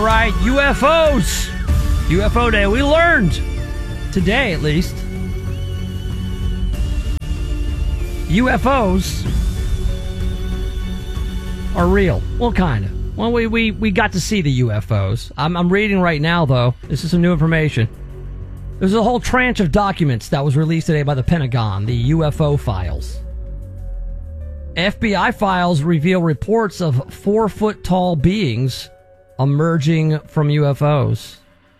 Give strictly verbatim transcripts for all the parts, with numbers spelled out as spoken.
All right, U F Os. U F O Day. We learned today, at least, U F Os are real. Well, kind of. Well, we, we, we got to see the U F Os. I'm, I'm reading right now, though. This is some new information. There's a whole tranche of documents that was released today by the Pentagon, the U F O files. F B I files reveal reports of four-foot-tall beings emerging from U F Os.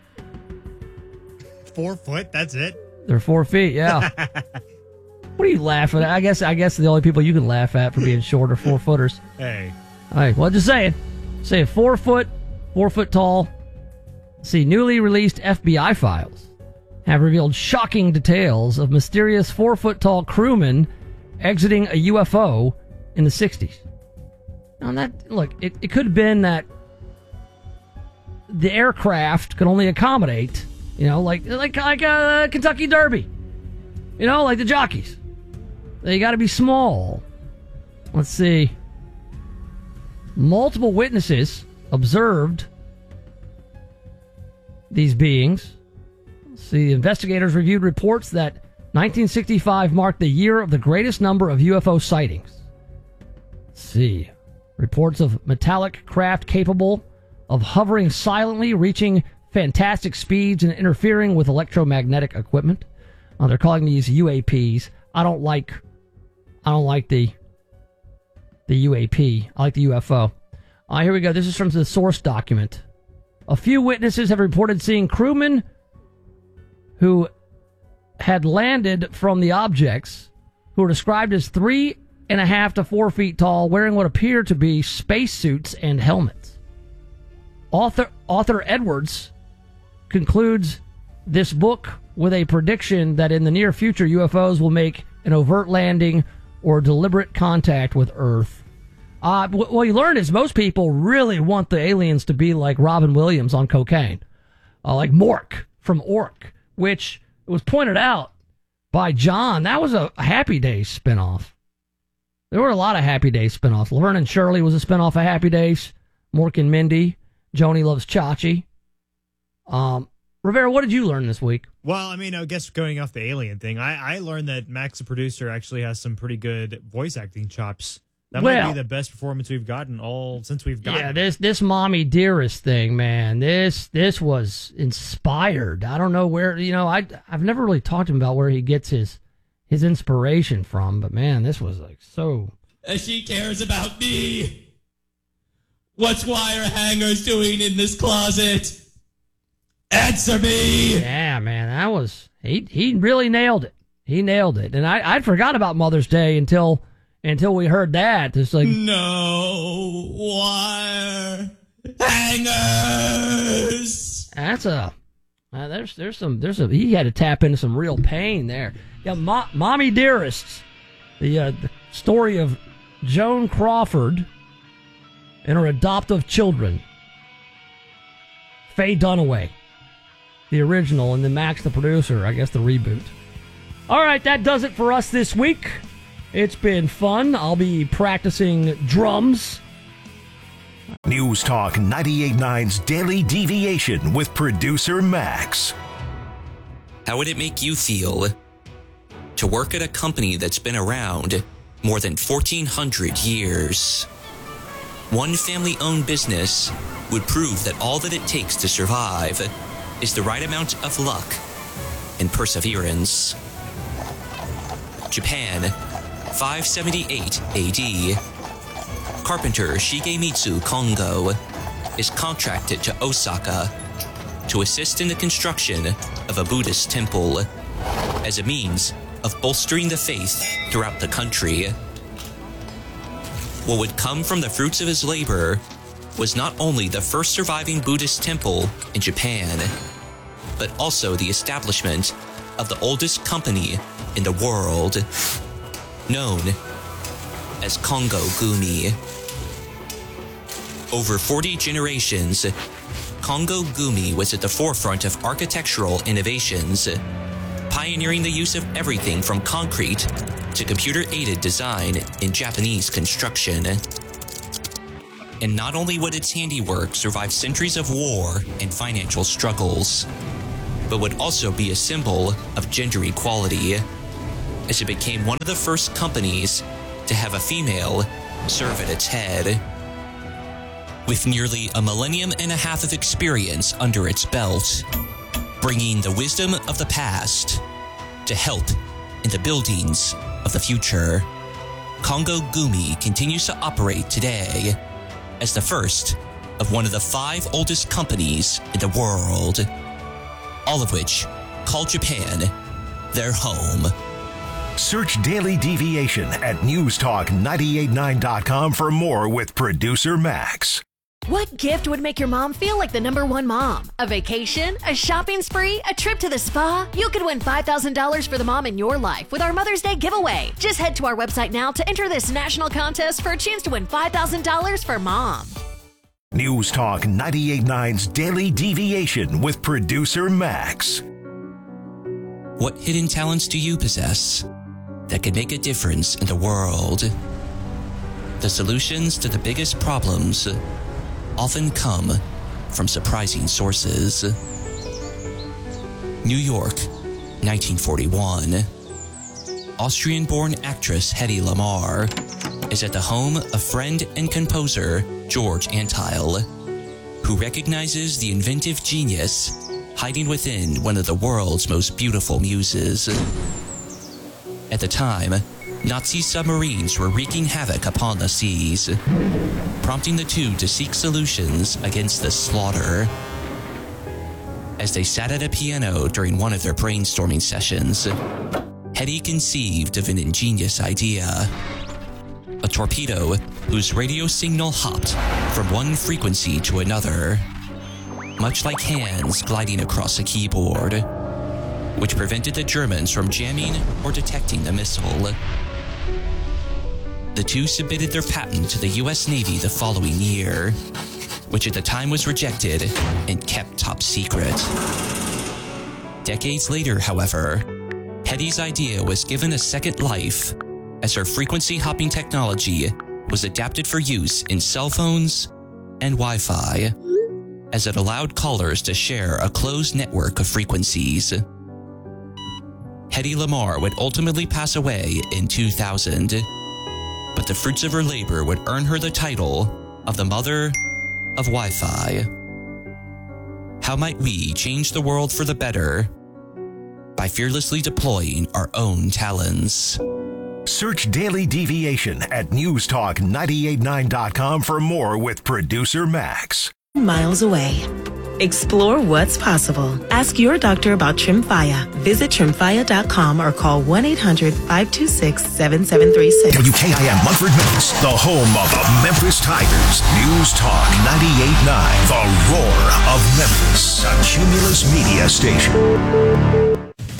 Four foot? That's it? They're four feet, yeah. What are you laughing at? I guess I guess the only people you can laugh at for being short are four-footers. Hey. All right, well, just saying. Say four foot, four foot tall. See, newly released F B I files have revealed shocking details of mysterious four-foot-tall crewmen exiting a U F O in the sixties. Now, that, look, it, it could have been that the aircraft could only accommodate, you know, like like like a Kentucky Derby. You know, like the jockeys. They got to be small. Let's see. Multiple witnesses observed these beings. Let's see, investigators reviewed reports that nineteen sixty-five marked the year of the greatest number of U F O sightings. Let's see. Reports of metallic craft capable of hovering silently, reaching fantastic speeds, and interfering with electromagnetic equipment. Uh, they're calling these U A Ps. I don't like. I don't like the. The U A P. I like the U F O. Uh, here we go. This is from the source document. A few witnesses have reported seeing crewmen who had landed from the objects, who were described as three and a half to four feet tall, wearing what appear to be spacesuits and helmets. Author Author Edwards concludes this book with a prediction that in the near future U F Os will make an overt landing or deliberate contact with Earth. Uh, what you learn is most people really want the aliens to be like Robin Williams on cocaine, uh, like Mork from Ork, which was pointed out by John. That was a Happy Days spinoff. There were a lot of Happy Days spinoffs. Laverne and Shirley was a spinoff of Happy Days. Mork and Mindy. Joni Loves Chachi. Um, Rivera, what did you learn this week? Well, I mean, I guess going off the alien thing, I, I learned that Max, the producer, actually has some pretty good voice acting chops. That well, might be the best performance we've gotten all since we've gotten. Yeah, this this Mommy Dearest thing, man. This this was inspired. I don't know where, you know, I I've never really talked to him about where he gets his his inspiration from, but man, this was like so. She cares about me. What's wire hangers doing in this closet? Answer me! Yeah, man, that was he. He really nailed it. He nailed it, and I I'd forgot about Mother's Day until until we heard that. It's like no wire hangers. That's a uh, there's there's some there's a he had to tap into some real pain there. Yeah, Mo- Mommy Dearest, the uh, the story of Joan Crawford and her adoptive children. Faye Dunaway, the original, and then Max, the producer, I guess the reboot. All right, that does it for us this week. It's been fun. I'll be practicing drums. News Talk ninety-eight point nine's Daily Deviation with producer Max. How would it make you feel to work at a company that's been around more than fourteen hundred years? One family-owned business would prove that all that it takes to survive is the right amount of luck and perseverance. Japan, five seventy-eight A D. Carpenter Shigemitsu Kongo is contracted to Osaka to assist in the construction of a Buddhist temple as a means of bolstering the faith throughout the country. What would come from the fruits of his labor was not only the first surviving Buddhist temple in Japan, but also the establishment of the oldest company in the world, known as Kongo Gumi. Over forty generations, Kongo Gumi was at the forefront of architectural innovations, pioneering the use of everything from concrete to computer-aided design in Japanese construction. And not only would its handiwork survive centuries of war and financial struggles, but would also be a symbol of gender equality, as it became one of the first companies to have a female serve at its head. With nearly a millennium and a half of experience under its belt, bringing the wisdom of the past to help in the buildings of the future, Congo Gumi continues to operate today as the first of one of the five oldest companies in the world, all of which call Japan their home. Search Daily Deviation at news talk nine eight nine dot com for more with producer Max. What gift would make your mom feel like the number one mom? A vacation? A shopping spree? A trip to the spa? You could win five thousand dollars for the mom in your life with our Mother's Day giveaway. Just head to our website now to enter this national contest for a chance to win five thousand dollars for mom. News Talk ninety-eight point nine's Daily Deviation with producer Max. What hidden talents do you possess that could make a difference in the world? The solutions to the biggest problems often come from surprising sources. New York, nineteen forty-one. Austrian-born actress Hedy Lamarr is at the home of friend and composer George Antheil, who recognizes the inventive genius hiding within one of the world's most beautiful muses. At the time, Nazi submarines were wreaking havoc upon the seas, prompting the two to seek solutions against this slaughter. As they sat at a piano during one of their brainstorming sessions, Hedy conceived of an ingenious idea. A torpedo whose radio signal hopped from one frequency to another, much like hands gliding across a keyboard, which prevented the Germans from jamming or detecting the missile. The two submitted their patent to the U S Navy the following year, which at the time was rejected and kept top secret. Decades later, however, Hedy's idea was given a second life as her frequency hopping technology was adapted for use in cell phones and Wi-Fi, as it allowed callers to share a closed network of frequencies. Hedy Lamarr would ultimately pass away in two thousand, but the fruits of her labor would earn her the title of the Mother of Wi-Fi. How might we change the world for the better? By fearlessly deploying our own talents. Search Daily Deviation at news talk nine eight nine dot com for more with producer Max. Miles away. Explore what's possible. Ask your doctor about Tremfya. Visit tremfya dot com or call one eight hundred five two six seven seven three six. W K I M Munford, Memphis, the home of the Memphis Tigers. News Talk ninety-eight point nine, the roar of Memphis, a Cumulus media station.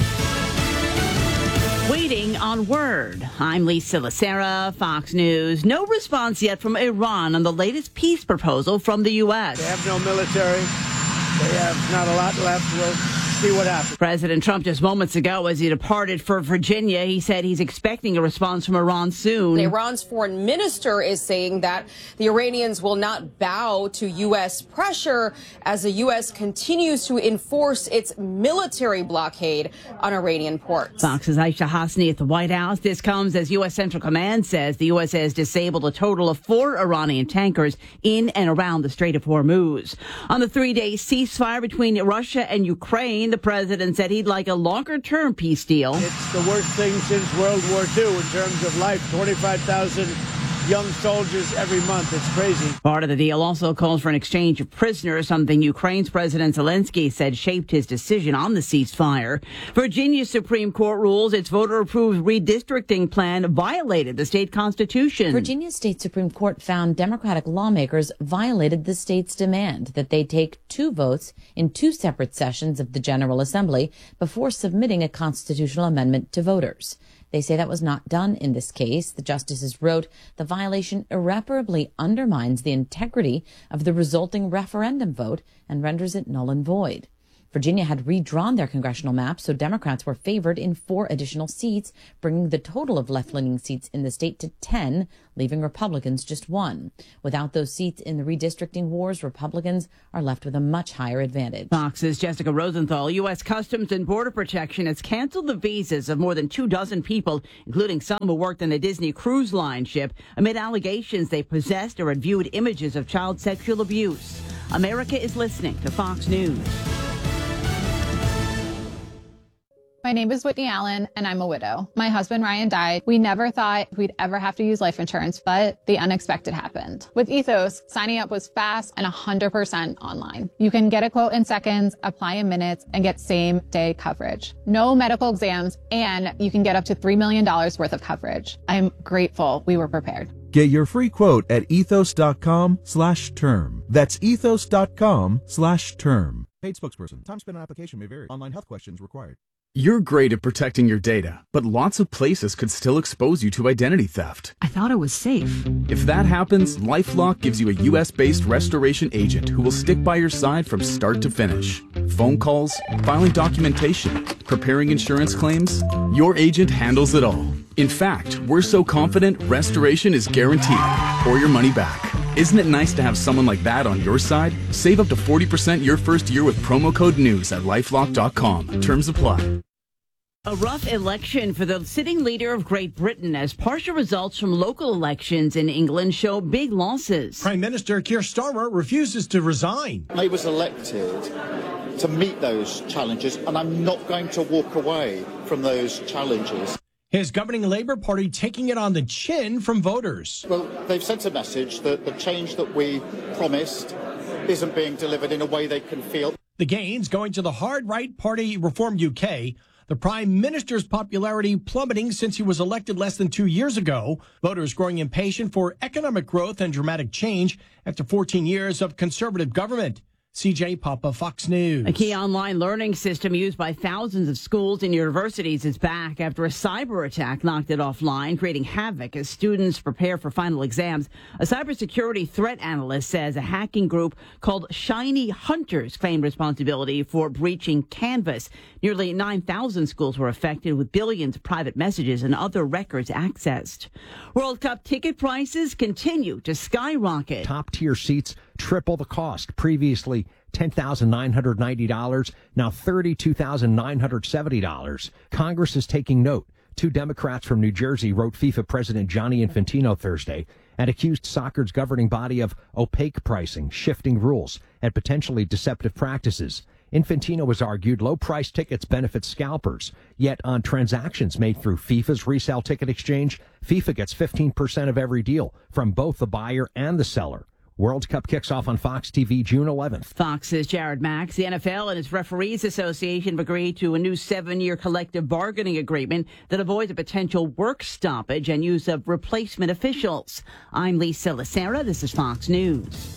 Waiting on word. I'm Lisa Lacera, Fox News. No response yet from Iran on the latest peace proposal from the U S. They have no military. They have not a lot left. We'll see what happens. President Trump just moments ago, as he departed for Virginia, he said he's expecting a response from Iran soon. Iran's foreign minister is saying that the Iranians will not bow to U S pressure as the U S continues to enforce its military blockade on Iranian ports. Fox's Aisha Hasni at the White House. This comes as U S Central Command says the U S has disabled a total of four Iranian tankers in and around the Strait of Hormuz. On the three-day ceasefire between Russia and Ukraine, the president said he'd like a longer-term peace deal. It's the worst thing since World War Two in terms of life. twenty-five thousand young soldiers every month. It's crazy. Part of the deal also calls for an exchange of prisoners, something Ukraine's President Zelensky said shaped his decision on the ceasefire. Virginia's Supreme Court rules its voter-approved redistricting plan violated the state constitution. Virginia's state Supreme Court found Democratic lawmakers violated the state's demand that they take two votes in two separate sessions of the General Assembly before submitting a constitutional amendment to voters. They say that was not done in this case. The justices wrote the violation irreparably undermines the integrity of the resulting referendum vote and renders it null and void. Virginia had redrawn their congressional map, so Democrats were favored in four additional seats, bringing the total of left-leaning seats in the state to ten, leaving Republicans just one. Without those seats in the redistricting wars, Republicans are left with a much higher advantage. Fox's Jessica Rosenthal. U S. Customs and Border Protection has canceled the visas of more than two dozen people, including some who worked on a Disney Cruise Line ship, amid allegations they possessed or had viewed images of child sexual abuse. America is listening to Fox News. My name is Whitney Allen, and I'm a widow. My husband, Ryan, died. We never thought we'd ever have to use life insurance, but the unexpected happened. With Ethos, signing up was fast and one hundred percent online. You can get a quote in seconds, apply in minutes, and get same-day coverage. No medical exams, and you can get up to three million dollars worth of coverage. I'm grateful we were prepared. Get your free quote at ethos.com slash term. That's ethos.com slash term. Paid spokesperson. Time spent on application may vary. Online health questions required. You're great at protecting your data, but lots of places could still expose you to identity theft. I thought it was safe. If that happens, LifeLock gives you a U S-based restoration agent who will stick by your side from start to finish. Phone calls, filing documentation, preparing insurance claims, your agent handles it all. In fact, we're so confident restoration is guaranteed or your money back. Isn't it nice to have someone like that on your side? Save up to forty percent your first year with promo code NEWS at lifelock dot com. Terms apply. A rough election for the sitting leader of Great Britain as partial results from local elections in England show big losses. Prime Minister Keir Starmer refuses to resign. I was elected to meet those challenges, and I'm not going to walk away from those challenges. His governing Labour Party taking it on the chin from voters. Well, they've sent a message that the change that we promised isn't being delivered in a way they can feel. The gains going to the hard right party Reform U K. The Prime Minister's popularity plummeting since he was elected less than two years ago. Voters growing impatient for economic growth and dramatic change after fourteen years of Conservative government. C J Papa, Fox News. A key online learning system used by thousands of schools and universities is back after a cyber attack knocked it offline, creating havoc as students prepare for final exams. A cybersecurity threat analyst says a hacking group called Shiny Hunters claimed responsibility for breaching Canvas. Nearly nine thousand schools were affected, with billions of private messages and other records accessed. World Cup ticket prices continue to skyrocket. Top-tier seats triple the cost. Previously ten thousand nine hundred ninety dollars, now thirty-two thousand nine hundred seventy dollars. Congress is taking note. Two Democrats from New Jersey wrote FIFA President Gianni Infantino Thursday and accused soccer's governing body of opaque pricing, shifting rules, and potentially deceptive practices. Infantino has argued low-priced tickets benefit scalpers, yet on transactions made through FIFA's resale ticket exchange, FIFA gets fifteen percent of every deal from both the buyer and the seller. World Cup kicks off on Fox T V June eleventh. Fox's Jared Max. The N F L and its Referees Association have agreed to a new seven-year collective bargaining agreement that avoids a potential work stoppage and use of replacement officials. I'm Lisa Lacera. This is Fox News.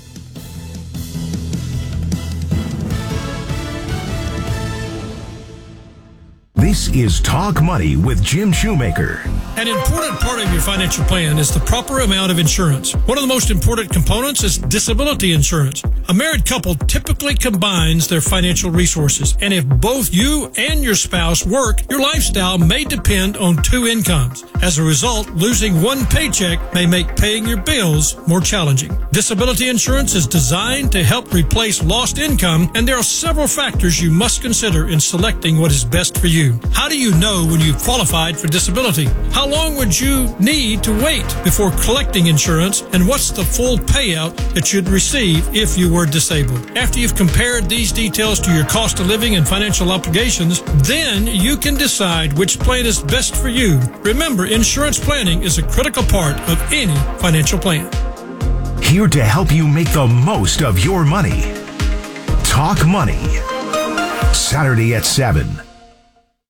This is Talk Money with Jim Shoemaker. An important part of your financial plan is the proper amount of insurance. One of the most important components is disability insurance. A married couple typically combines their financial resources, and if both you and your spouse work, your lifestyle may depend on two incomes. As a result, losing one paycheck may make paying your bills more challenging. Disability insurance is designed to help replace lost income, and there are several factors you must consider in selecting what is best for you. How do you know when you've qualified for disability? How long would you need to wait before collecting insurance, and what's the full payout that you'd receive if you were disabled? After you've compared these details to your cost of living and financial obligations, then you can decide which plan is best for you. Remember, insurance planning is a critical part of any financial plan. Here to help you make the most of your money. Talk Money. Saturday at seven.